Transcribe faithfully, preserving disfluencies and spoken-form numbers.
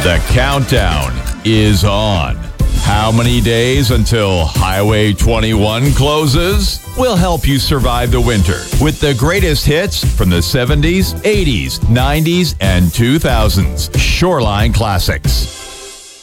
The countdown is on. How many days until Highway twenty-one closes? We'll help you survive the winter with the greatest hits from the seventies, eighties, nineties, and two thousands. Shoreline Classics.